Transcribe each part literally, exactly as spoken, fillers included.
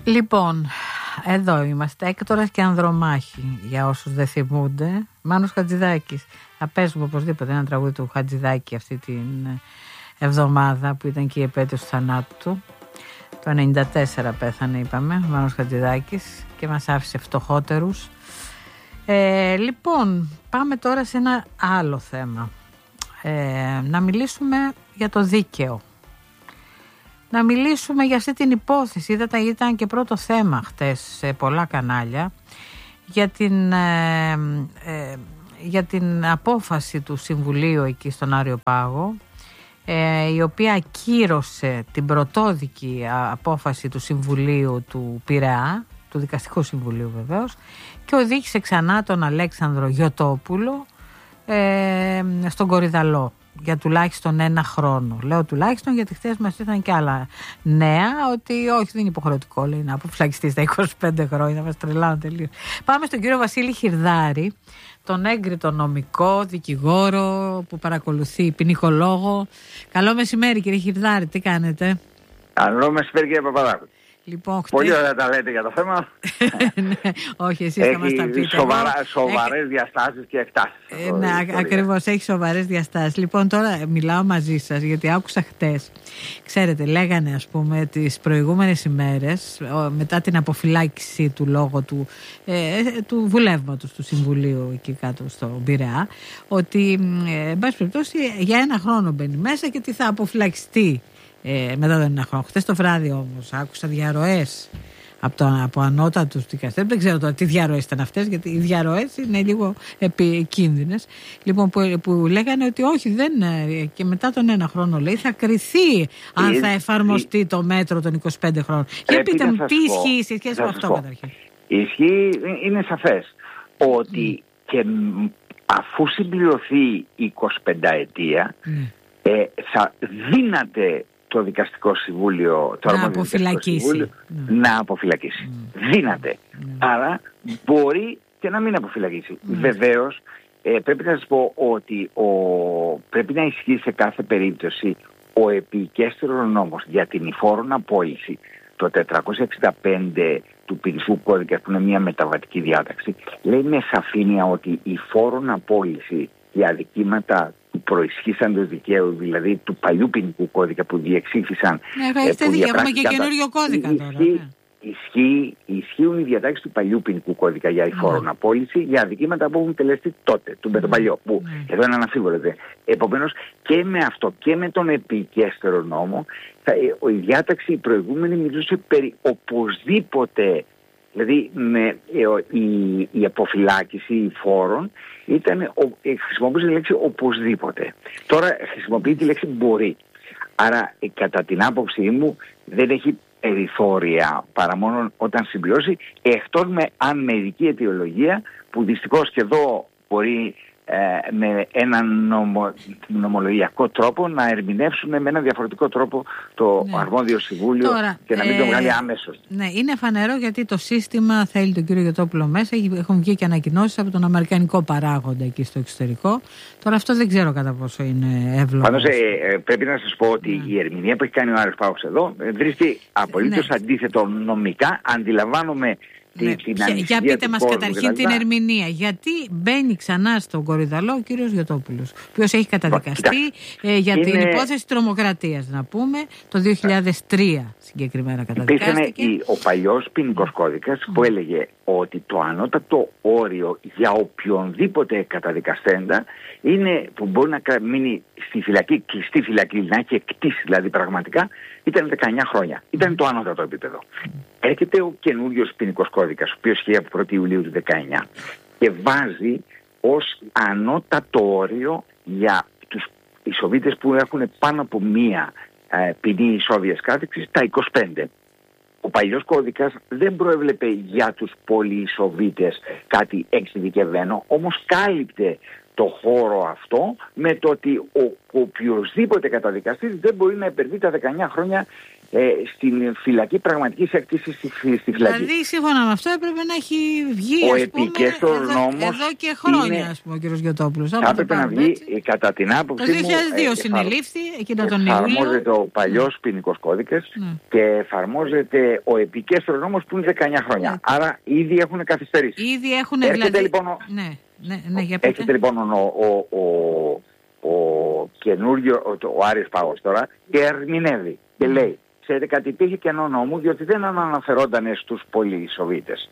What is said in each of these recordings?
Λοιπόν, εδώ είμαστε, Έκτορας και Ανδρομάχη, για όσους δεν θυμούνται. Μάνος Χατζηδάκης. Θα παίζουμε οπωσδήποτε ένα τραγούδι του Χατζηδάκη αυτή την εβδομάδα που ήταν και η επέτειος του θανάτου του. Το ενενήντα τέσσερα πέθανε, είπαμε, ο Μάνος Χατζηδάκης, και μας άφησε φτωχότερους. Ε, λοιπόν, πάμε τώρα σε ένα άλλο θέμα. Ε, να μιλήσουμε για το δίκαιο. Να μιλήσουμε για αυτή την υπόθεση. Είδατε, ήταν και πρώτο θέμα χτες σε πολλά κανάλια για την, ε, ε, για την απόφαση του Συμβουλίου εκεί στον Άριο Πάγο, ε, η οποία ακύρωσε την πρωτόδικη απόφαση του Συμβουλίου του Πειραιά, του Δικαστικού Συμβουλίου βεβαίως, και οδήγησε ξανά τον Αλέξανδρο Γιωτόπουλο ε, στον Κορυδαλό για τουλάχιστον ένα χρόνο. Λέω τουλάχιστον γιατί χθες μας ήρθαν και άλλα νέα ότι όχι, δεν είναι υποχρεωτικό, λέει, να αποφυλακιστεί στα είκοσι πέντε χρόνια. Μας τρελάνε τελείως. Πάμε στον κύριο Βασίλη Χιρδάρη, τον έγκριτο νομικό δικηγόρο που παρακολουθεί, ποινικολόγο. Καλό μεσημέρι, κύριε Χιρδάρη, τι κάνετε? Καλό μεσημέρι, κύριε Παπαδάκου. Λοιπόν, πολύ ωραία τα λέτε για το θέμα. Ναι, όχι, εσείς θα μας τα πείτε. Σοβαρά, σοβαρές έχει... διαστάσεις και εκτάσεις. Ε, ναι, ακριβώς, έχει σοβαρές διαστάσεις. Λοιπόν, τώρα μιλάω μαζί σας γιατί άκουσα χτες. Ξέρετε, λέγανε, ας πούμε, τις προηγούμενες ημέρες, μετά την αποφυλάκηση του λόγω του, ε, του βουλεύματος του Συμβουλίου εκεί κάτω στο Πειραιά, ότι, ε, εν πάση περιπτώσει, για ένα χρόνο μπαίνει μέσα και ότι θα αποφυλακιστεί. Ε, μετά τον ένα χρόνο. Χθες το βράδυ όμως άκουσα διαρροές από, το, από ανώτατους δικαστές. Δεν ξέρω τώρα τι διαρροές ήταν αυτές, γιατί οι διαρροές είναι λίγο επικίνδυνες. Λοιπόν, που, που λέγανε ότι όχι, δεν, και μετά τον ένα χρόνο, λέει, θα κριθεί αν θα εφαρμοστεί το μέτρο των είκοσι πέντε χρόνων. Και πείτε μου, τι ισχύει σε σχέση με αυτό καταρχήν? Ισχύει, είναι σαφές ότι mm. και αφού συμπληρωθεί η εικοσιπενταετία mm. ε, θα δύναται το Δικαστικό Συμβούλιο, το να αποφυλακίσει. Mm. να αποφυλακίσει. Mm. Δύναται. Mm. Άρα μπορεί και να μην αποφυλακίσει. Mm. Βεβαίως, ε, πρέπει να σας πω ότι ο, πρέπει να ισχύει σε κάθε περίπτωση ο επικέστερος νόμος για την υφόρον απόλυση, το τετρακόσια εξήντα πέντε του ποινικού κώδικα, που είναι μια μεταβατική διάταξη, λέει με σαφήνεια ότι η υφόρον απόλυση για αδικήματα του προισχύσαντος δικαίου, δηλαδή του παλιού ποινικού κώδικα που διεξήχθησαν. Ναι, έχετε δίκιο, έχουμε και καινούριο κώδικα τώρα. Ισχύει, ισχύει, ισχύουν οι διατάξεις του παλιού ποινικού κώδικα για υφόρον απόλυση για αδικήματα που έχουν τελεστεί τότε, του με τον παλιό, που mm. εδώ είναι αναμφίβολο. Επομένως, και με αυτό και με τον επικέστερο νόμο, θα, η διάταξη η προηγούμενη μιλούσε περί οπωσδήποτε. Δηλαδή με, η, η αποφυλάκηση φόρων ήταν, χρησιμοποιούσε τη λέξη οπωσδήποτε. Τώρα χρησιμοποιεί τη λέξη μπορεί. Άρα κατά την άποψή μου δεν έχει περιθώρια παρά μόνο όταν συμπληρώσει, εκτός με αν με ειδική αιτιολογία, που δυστυχώς και εδώ μπορεί ε, με έναν νομο, νομολογιακό τρόπο να ερμηνεύσουμε με έναν διαφορετικό τρόπο το ναι. αρμόδιο συμβούλιο. Τώρα, και να μην ε, το βγάλει άμεσος. Ναι, είναι φανερό γιατί το σύστημα θέλει τον κύριο Γιωτόπουλο μέσα. Έχουν βγει και ανακοινώσεις από τον αμερικανικό παράγοντα εκεί στο εξωτερικό. Τώρα αυτό δεν ξέρω κατά πόσο είναι εύλογο. Πάντως ε, ε, πρέπει να σας πω ότι ναι. η ερμηνεία που έχει κάνει ο Άρης Πάγος εδώ ε, βρίσκει απολύτως ναι. αντίθετο νομικά. Αντιλαμβάνομαι. Ναι. Για πείτε μας καταρχήν την ερμηνεία. Γιατί μπαίνει ξανά στον Κορυδαλό ο κύριος Γιωτόπουλος, ο οποίος έχει καταδικαστεί ε, για είναι... την υπόθεση τρομοκρατίας, να πούμε, το δύο χιλιάδες τρία συγκεκριμένα καταδικάστηκε. Υπήρχε ο παλιός ποινικός κώδικας mm. που έλεγε ότι το ανώτατο όριο για οποιονδήποτε καταδικαστέντα είναι, που μπορεί να μείνει στη φυλακή, κλειστή φυλακή, να έχει εκτίσει δηλαδή πραγματικά, ήταν δεκαεννιά χρόνια. Ήταν το ανώτατο επίπεδο. Mm. Έρχεται ο καινούριος ποινικός κώδικας, ο οποίος είχε από πρώτη Ιουλίου του δεκαεννιά και βάζει ως ανώτατο όριο για τους ισοβίτες που έχουν πάνω από μία ε, ποινή ισόβιας κάθεξης τα είκοσι πέντε. Ο παλιός κώδικας δεν προέβλεπε για τους πολυισοβίτες κάτι εξειδικευμένο, όμως κάλυπτε το χώρο αυτό με το ότι ο οποιοσδήποτε καταδικαστής δεν μπορεί να υπερβεί τα δεκαεννιά χρόνια ε, στην φυλακή πραγματικής έκτησης στη, στη φυλακή. Δηλαδή, σύμφωνα με αυτό, έπρεπε να έχει βγει, ο ας πούμε, επικέστορος εδώ, νόμος εδώ και χρόνια, είναι, ας πούμε, ο κ. Γιωτόπουλος. Θα έπρεπε να βγει, έτσι, κατά την άποψή μου... Το δύο χιλιάδες δύο ε, συνελήφθη, εκείνο τον Ιούλιο. Εφαρμόζεται ο παλιός ποινικός κώδικας ναι. και εφαρμόζεται ο επικέστορος νόμος που είναι δεκαεννιά χρόνια. Ναι. Άρα ήδη έχουν καθυστερήσει. Ήδη έχουν Έρχεται, δηλαδή... λοιπόν, ο... ναι, ναι, ναι, για Έρχεται λοιπόν ο, ο, ο, ο καινούριο, ο, ο Άρης Πάγος τώρα και ερμηνεύει και λέει, ξέρετε κάτι, υπήρχε κενό νόμου διότι δεν αναφερόταν στους πολυσοβίτες.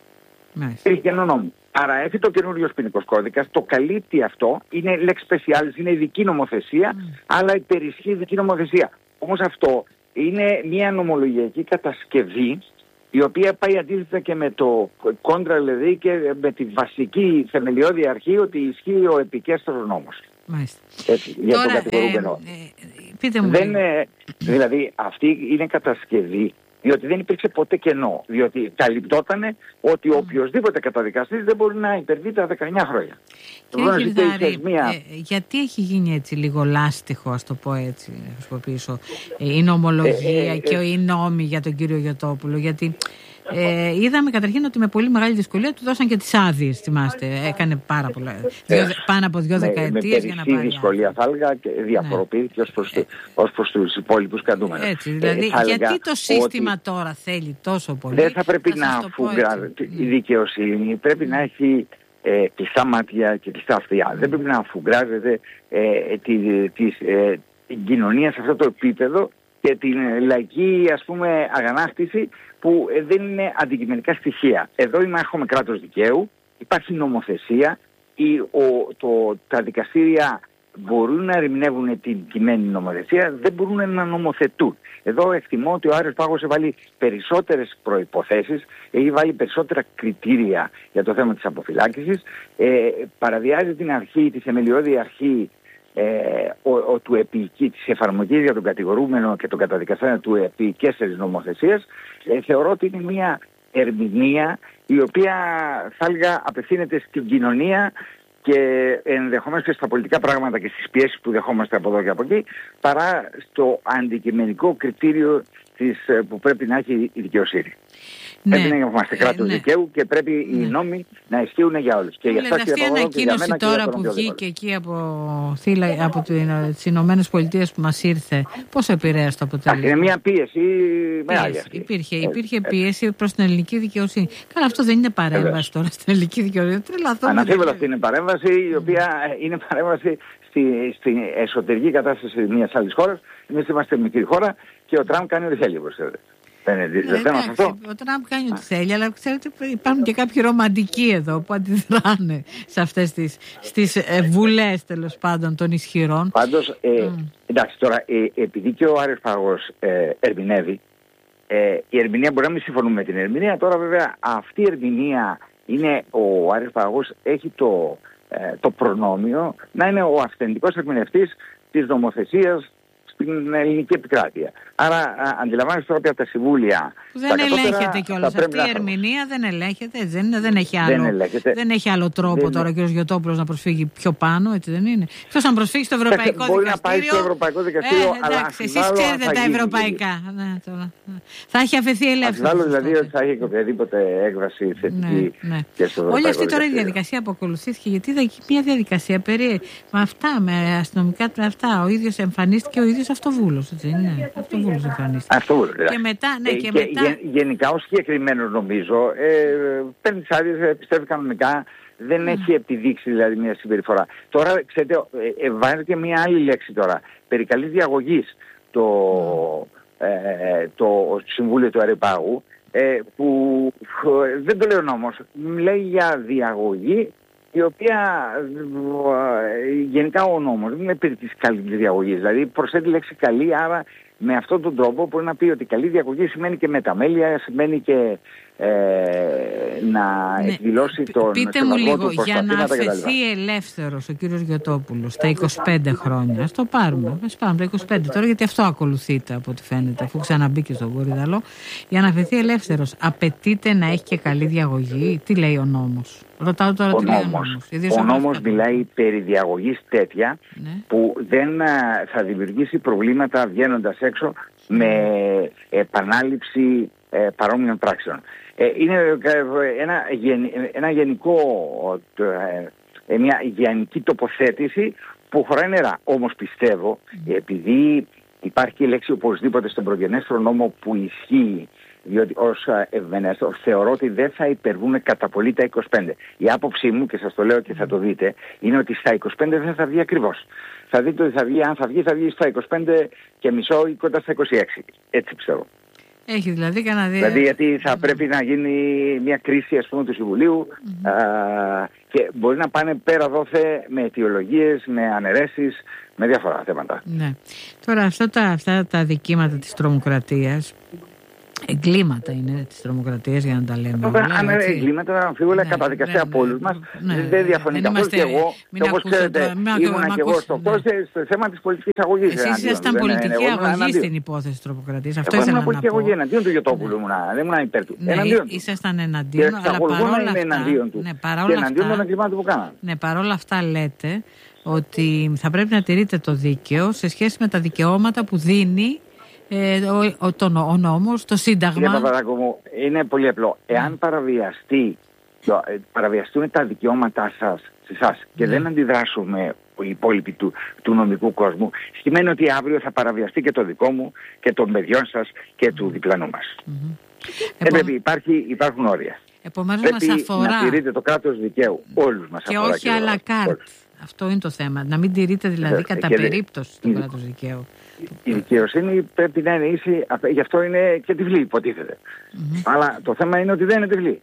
Υπήρχε κενό νόμου. Άρα έχει το καινούριο ποινικός κώδικας, το καλύπτει αυτό, είναι lex specialis, είναι ειδική νομοθεσία, mm. αλλά υπερισχύει ειδική νομοθεσία. Όμως αυτό είναι μια νομολογιακή κατασκευή η οποία πάει αντίθετα και με το κόντρα, δηλαδή, και με τη βασική θεμελιώδη αρχή ότι ισχύει ο επικέστερος νόμος. Μάλιστα. Έτσι, για Τώρα, τον κατηγορούμενο. Ε, ε, πείτε μου. Δεν, ε, δηλαδή αυτή είναι κατασκευή διότι δεν υπήρξε ποτέ κενό. Διότι καλυπτότανε ότι mm. οποιοσδήποτε καταδικαστής δεν μπορεί να υπερβεί τα δεκαεννιά χρόνια. Κύριε Χιλδάρη, μια... ε, γιατί έχει γίνει έτσι λίγο λάστιχο, ας το πω έτσι, να χρησιμοποιήσω, ε, η νομολογία ε, ε, και ε, οι νόμοι για τον κύριο Γιωτόπουλο? Γιατί ε, είδαμε καταρχήν ότι με πολύ μεγάλη δυσκολία του δώσαν και τις άδειες, θυμάστε. Έκανε πάρα πολλά, δύο, πάνω από δύο δεκαετίες για να πάρει. Με δυσκολία θα έλεγα και διαφοροποιήθηκε ναι. ως προς, ναι. ως προς τους υπόλοιπους κρατούμενους. Έτσι, δηλαδή, ε, γιατί το σύστημα ότι τώρα θέλει τόσο πολύ? Δεν θα πρέπει να αφουγκράζεται η δικαιοσύνη, πρέπει να έχει ε, κλειστά μάτια και κλειστά αυτιά. Δεν πρέπει να αφουγκράζεται ε, τη, τη, ε, την κοινωνία σε αυτό το επίπεδο και την λαϊκή, ας πούμε, αγανάκτηση που δεν είναι αντικειμενικά στοιχεία. Εδώ έχουμε κράτος δικαίου, υπάρχει νομοθεσία, η, ο, το, τα δικαστήρια μπορούν να ερμηνεύουν την κειμένη νομοθεσία, δεν μπορούν να νομοθετούν. Εδώ εκτιμώ ότι ο Άρης Πάγος έχει βάλει περισσότερες προϋποθέσεις, έχει βάλει περισσότερα κριτήρια για το θέμα της αποφυλάκησης, ε, παραβιάζει την αρχή, τη θεμελιώδη αρχή Ε, ο, ο, του επική, της εφαρμογής για τον κατηγορούμενο και τον καταδικαστή του επικέστερης νομοθεσίας. Ε, θεωρώ ότι είναι μια ερμηνεία η οποία θα έλεγα απευθύνεται στην κοινωνία και ενδεχομένως και στα πολιτικά πράγματα και στις πιέσεις που δεχόμαστε από εδώ και από εκεί, παρά στο αντικειμενικό κριτήριο της, που πρέπει να έχει η δικαιοσύνη. Ναι, πρέπει να είμαστε κράτος ναι. δικαίου και πρέπει ναι. οι νόμοι να ισχύουν για όλους. Και για αυτά αυτή η ανακοίνωση τώρα που βγήκε εκεί από, θύλα, από τις Ηνωμένες Πολιτείες που μας ήρθε, πώς επηρέασε το αποτέλεσμα? Είναι μια πίεση μεγάλη. Υπήρχε, υπήρχε πίεση προς την ελληνική δικαιοσύνη. Καλά, αυτό δεν είναι παρέμβαση τώρα στην ελληνική δικαιοσύνη. Αναφίβολα αυτή είναι παρέμβαση, η οποία είναι παρέμβαση στη, στην εσωτερική κατάσταση μιας άλλης χώρας. Εμείς είμαστε μικρή χώρα και ο Τραμπ κάνει ό,τι θέλει. Δεν είναι ναι, θέμα αυτό. Ο Τραμπ κάνει ό,τι θέλει, αλλά ξέρετε υπάρχουν και κάποιοι ρομαντικοί εδώ που αντιδράνε σε αυτές τις, στις ε, βουλές, τέλος πάντων, των ισχυρών. Πάντως, ε, mm. εντάξει τώρα, ε, επειδή και ο Άρης Πάγος ε, ερμηνεύει, ε, η ερμηνεία μπορεί να μην συμφωνούμε με την ερμηνεία. Τώρα βέβαια αυτή η ερμηνεία είναι, ο Άρης Πάγος έχει το, ε, το προνόμιο να είναι ο αυθεντικός ερμηνευτής της νομοθεσίας στην ελληνική επικράτεια. Άρα αντιλαμβάνεστε τώρα από τα συμβούλια. Δεν ελέγχεται κιόλας. Αυτή η ερμηνεία δεν ελέγχεται. Έτσι δεν, είναι, δεν, έχει άλλο, δεν, δεν έχει άλλο τρόπο δεν τώρα ο κ. Γιωτόπουλος να προσφύγει πιο πάνω, έτσι δεν είναι? Εκτός αν προσφύγει στο Ευρωπαϊκό Δικαστήριο. Μπορεί να πάει στο Ευρωπαϊκό Δικαστήριο, ε, αλλά εντάξει, εσείς ξέρετε τα ευρωπαϊκά. Ναι, τώρα. Θα έχει αφαιθεί ελεύθερο. Αμφιβάλλω δηλαδή ότι θα έχει οποιαδήποτε έκβαση θετική ναι, ναι. και στο Ευρωπαϊκό. Όλη αυτή τώρα η διαδικασία που ακολουθήθηκε, γιατί είδα εκεί μια διαδικασία περί με αυτά, με αστυνομικά με αυτά. Ο ίδιος εμφανίστηκε ο ίδιος αυτοβούλος. Αυτοβούλος εμφανίστηκε. Αυτοβούλος. Και μετά, ναι, ε, και, και μετά... Γε, γενικά ο συγκεκριμένος νομίζω ε, παίρνει τις άδειες, πιστεύει κανονικά, δεν mm. έχει επιδείξει δηλαδή μια συμπεριφορά. Τώρα ξέρετε, ε, ε, βάζει και μια άλλη λέξη τώρα. Περί καλής διαγωγής το, mm. ε, το Συμβούλιο του Αρεπάγου, ε, που ε, δεν το λέει ο νόμος, λέει για διαγωγή η οποία ε, γενικά ο νόμος δεν είναι περί της καλής διαγωγής. Δηλαδή προσθέτει λέξη καλή, άρα με αυτόν τον τρόπο μπορεί να πει ότι καλή διαγωγή σημαίνει και μεταμέλεια, σημαίνει και ε, να ναι. εκδηλώσει τον Πείτε μου λίγο, για να αφαιθεί ελεύθερος ο κύριος Γιωτόπουλος τα είκοσι πέντε χρόνια, ας το πάρουμε, ας πάρουμε τα είκοσι πέντε τώρα, γιατί αυτό ακολουθείται από ό,τι φαίνεται, αφού ξαναμπήκε στον Κορυδαλό. Για να αφαιθεί ελεύθερος, απαιτείται να έχει και καλή διαγωγή? Τι λέει ο νόμος? Ρωτάω τώρα ο τι νόμος. λέει ο νόμος. Ο νόμος μιλάει περί διαγωγής τέτοια ναι. που δεν θα δημιουργήσει προβλήματα βγαίνοντας έξω με επανάληψη ε, παρόμοιων πράξεων. Ε, είναι ένα, ένα γενικό, ε, μια γενική τοποθέτηση που χωράει νερά. Όμως πιστεύω, επειδή υπάρχει η λέξη οπωσδήποτε στον προγενέστερο νόμο που ισχύει, διότι ως ευμενέστερο θεωρώ ότι δεν θα υπερβούμε κατά πολύ τα είκοσι πέντε. Η άποψή μου, και σας το λέω και θα το δείτε, είναι ότι στα είκοσι πέντε δεν θα βγει ακριβώς. Θα δείτε ότι θα βγει, αν θα βγει, θα βγει στα είκοσι πέντε και μισό ή κοντά στα είκοσι έξι. Έτσι πιστεύω. Έχει δηλαδή κανένα δύο. Δηλαδή γιατί θα mm-hmm. πρέπει να γίνει μια κρίση, ας πούμε, του Συμβουλίου mm-hmm. α, και μπορεί να πάνε πέρα δόθε με αιτιολογίες, με αναιρέσεις, με διάφορα θέματα. Ναι. Τώρα αυτά τα, αυτά τα δικήματα της τρομοκρατίας, εγκλήματα είναι της τρομοκρατίας, για να τα λέμε όλα. Αν είναι εγκλήματα, αμφίβολα, ναι, καταδικαστεί ναι, από όλους μας. Ναι, δεν διαφωνεί καθόλου και εγώ. Και όπως ξέρετε, ήμουν και εγώ στο κόστος στο θέμα της πολιτικής αγωγής. Εσείς ήσασταν πολιτική αγωγή στην υπόθεση της τρομοκρατίας. Αυτό ήθελα να πω. Πολιτική αγωγή εναντίον του Γιωτόπουλου, δεν ήμουν υπέρ του. Ήσασταν εναντίον, αλλά παρόλα αυτά. Εναντίον του. Και εναντίον των εγκλημάτων που κάνανε. Ναι, παρόλα αυτά λέτε ότι θα πρέπει να τηρείτε το δίκαιο σε σχέση με τα δικαιώματα που δίνει Ε, ο, ο, το, ο νόμος, το Σύνταγμα. Κύριε Παπαδάκο μου, είναι πολύ απλό. Εάν παραβιαστεί, το, παραβιαστούν τα δικαιώματά σας σε εσάς και mm. δεν αντιδράσουμε οι υπόλοιποι του, του νομικού κόσμου, σημαίνει ότι αύριο θα παραβιαστεί και το δικό μου και των παιδιών σας και mm. του διπλανού μας. Mm-hmm. Δεν πρέπει, υπάρχει, υπάρχουν όρια. Επομένως πρέπει μας αφορά να τηρείτε το κράτος δικαίου. Όλους μας και αφορά. Όχι και όχι à la carte. Αυτό είναι το θέμα. Να μην τηρείτε δηλαδή ε, κατά περίπτωση το κράτος δικαίου. Η δικαιοσύνη πρέπει να είναι ίση, γι' αυτό είναι και τυφλή, υποτίθεται. Mm-hmm. Αλλά το θέμα είναι ότι δεν είναι τυφλή.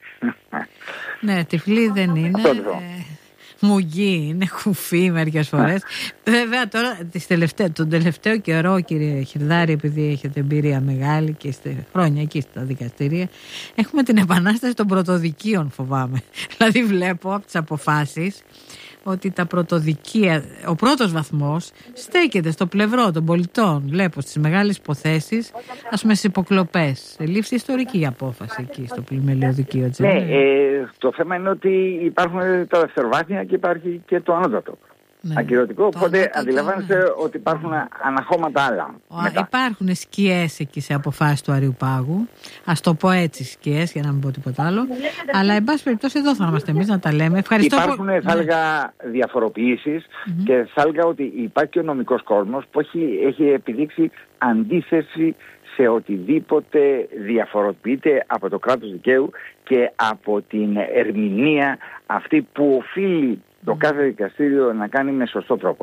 Ναι, τυφλή δεν είναι. Αυτό ε, μουγγί, είναι κουφή μερικές φορές. Βέβαια τώρα, τις τελευταίες, τον τελευταίο καιρό, κύριε Χιρδάρη, επειδή έχετε εμπειρία μεγάλη και είστε χρόνια εκεί στα δικαστήρια, έχουμε την επανάσταση των πρωτοδικείων, φοβάμαι. Δηλαδή βλέπω από τις αποφάσεις ότι τα πρωτοδικεία, ο πρώτος βαθμός στέκεται στο πλευρό των πολιτών. Βλέπω στις μεγάλες υποθέσεις, ας πούμε στις υποκλοπές. Ελήφθη ιστορική απόφαση εκεί στο πλημελιωδικείο. Ναι, ε, το θέμα είναι ότι υπάρχουν τα δευτεροβάθμια και υπάρχει και το ανώτατο. Ναι. Ακυρωτικό, οπότε αντιλαμβάνεστε ναι. ότι υπάρχουν αναχώματα άλλα. Ο, υπάρχουν σκιές εκεί σε αποφάσεις του Αριουπάγου. Ας το πω έτσι, σκιές, για να μην πω τίποτα άλλο. Αλλά εν πάση περιπτώσει εδώ θα είμαστε εμείς να τα λέμε. Ευχαριστώ. Υπάρχουν, πο... θα έλεγα, διαφοροποιήσεις mm-hmm. και θα έλεγα ότι υπάρχει και ο νομικός κόσμος που έχει, έχει επιδείξει αντίθεση σε οτιδήποτε διαφοροποιείται από το κράτος δικαίου και από την ερμηνεία αυτή που οφείλει το κάθε δικαστήριο να κάνει με σωστό τρόπο.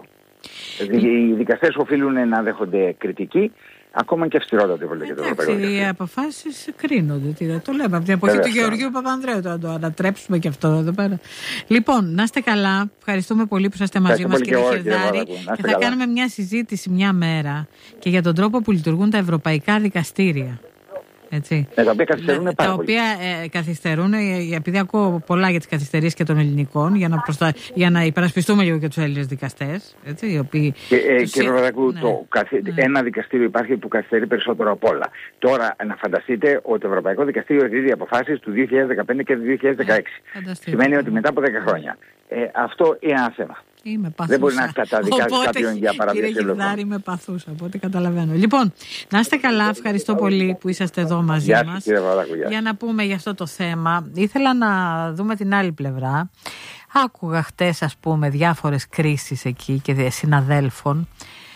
Οι δικαστές οφείλουν να δέχονται κριτική, ακόμα και αυστηρότατη πολιτική. Εντάξει, οι αποφάσεις κρίνονται. Τι, το λέμε από την εποχή του Γεωργίου Παπανδρέου. Τώρα το ανατρέψουμε και αυτό εδώ πέρα. Λοιπόν, να είστε καλά. Ευχαριστούμε πολύ που είσαστε μαζί μας, κύριε Χιρδάρη. Και θα καλά. κάνουμε μια συζήτηση μια μέρα και για τον τρόπο που λειτουργούν τα ευρωπαϊκά δικαστήρια. Έτσι. Ναι, τα οποία καθυστερούν πάρα Τα οποία ε, καθυστερούν, ε, επειδή ακούω πολλά για τις καθυστερίες και των ελληνικών, για να, προστα... για να υπερασπιστούμε λίγο και τους Έλληνες δικαστές. Έτσι, οι οποίοι... Και, ε, τους... Κύριε Παπαδάκου, ναι. το καθι... ναι. ένα δικαστήριο υπάρχει που καθυστερεί περισσότερο από όλα. Τώρα, να φανταστείτε ότι το Ευρωπαϊκό Δικαστήριο εκδίδει αποφάσεις του δύο χιλιάδες δεκαπέντε και του δύο χιλιάδες δεκαέξι. Ναι, σημαίνει ότι μετά από δέκα χρόνια. Ε, αυτό είναι ένα θέμα. Είμαι παθούσα. Δεν μπορεί να καταδικάσει κάποιον για παραβίαση λόγου. Κύριε Χιρδάρη, είμαι παθούσα, από ό,τι καταλαβαίνω. Λοιπόν, να είστε καλά. Ευχαριστώ πολύ που είσαστε εδώ μαζί γεια μας. Κύριε Βαδάκου, γεια. Για να πούμε για αυτό το θέμα. Ήθελα να δούμε την άλλη πλευρά. Άκουγα χτες, ας πούμε, διάφορες κρίσεις εκεί και συναδέλφων.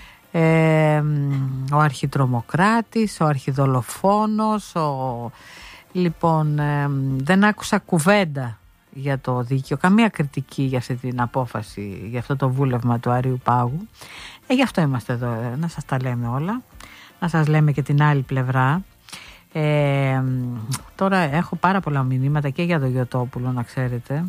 Ε, ο αρχιτρομοκράτης, ο αρχιδολοφόνος, ο... Λοιπόν, ε, δεν άκουσα κουβέντα για το δίκαιο, καμία κριτική για αυτή την απόφαση, για αυτό το βούλευμα του Αριουπάγου. Ε, γι' αυτό είμαστε εδώ, ε, να σας τα λέμε όλα, να σας λέμε και την άλλη πλευρά. Ε, τώρα έχω πάρα πολλά μηνύματα και για τον Γιωτόπουλο, να ξέρετε.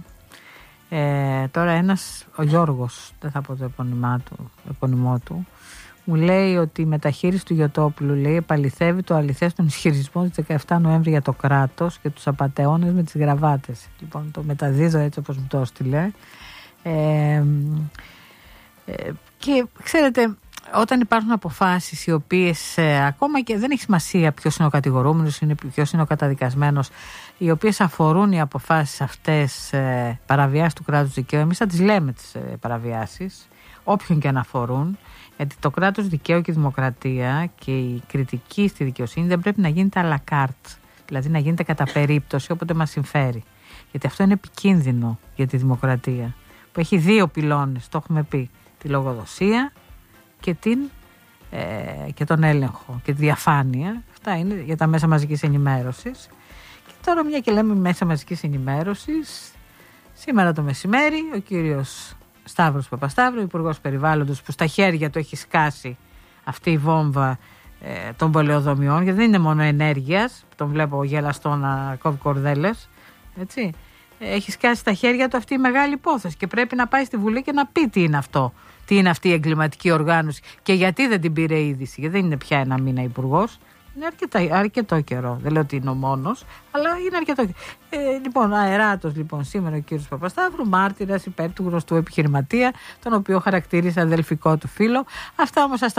Ε, τώρα ένας, ο Γιώργος, δεν θα πω το επώνυμά του, επώνυμό του, μου λέει ότι η μεταχείριση του Γιωτόπουλου, λέει, επαληθεύει το αληθές των ισχυρισμών της δεκαεφτά Νοέμβρη για το κράτος και τους απατεώνες με τις γραβάτες. Λοιπόν, το μεταδίδω έτσι όπως μου το έστειλε. Ε, ε, και ξέρετε, όταν υπάρχουν αποφάσεις οι οποίες ε, ακόμα και δεν έχει σημασία ποιος είναι ο κατηγορούμενος, ποιος είναι ο καταδικασμένος, οι οποίες αφορούν οι αποφάσεις αυτές ε, παραβιάσεις του κράτους δικαίου, εμείς θα τις λέμε τις ε, παραβιάσεις, όποιον και αναφορούν, γιατί το κράτος δικαίου και η δημοκρατία και η κριτική στη δικαιοσύνη δεν πρέπει να γίνεται à la carte, δηλαδή να γίνεται κατά περίπτωση όποτε μας συμφέρει. Γιατί αυτό είναι επικίνδυνο για τη δημοκρατία, που έχει δύο πυλώνες, το έχουμε πει, τη λογοδοσία και, την, ε, και τον έλεγχο και τη διαφάνεια. Αυτά είναι για τα μέσα μαζικής ενημέρωσης. Και τώρα, μια και λέμε μέσα μαζικής ενημέρωσης, σήμερα το μεσημέρι ο κύριος Σταύρος Παπασταύρου, Υπουργός Περιβάλλοντος, που στα χέρια του έχει σκάσει αυτή η βόμβα ε, των πολεοδομιών, γιατί δεν είναι μόνο ενέργειας, τον βλέπω γελαστό να κόβει κορδέλες, έτσι. Έχει σκάσει στα χέρια του αυτή η μεγάλη υπόθεση και πρέπει να πάει στη Βουλή και να πει τι είναι αυτό, τι είναι αυτή η εγκληματική οργάνωση και γιατί δεν την πήρε είδηση, γιατί δεν είναι πια ένα μήνα υπουργός. Είναι αρκετά, αρκετό καιρό. Δεν λέω ότι είναι ο μόνος, αλλά είναι αρκετό καιρό. Ε, λοιπόν, αεράτος λοιπόν σήμερα ο κύριος Παπασταύρου, μάρτυρας υπέρ του γνωστού επιχειρηματία, τον οποίο χαρακτήρισε αδελφικό του φίλο. Αυτά όμως